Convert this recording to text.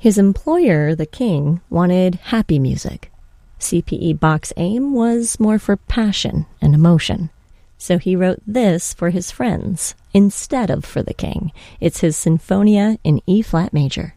His employer, the king, wanted happy music. C.P.E. Bach's aim was more for passion and emotion. So he wrote this for his friends instead of for the king. It's his Sinfonia in E-flat major.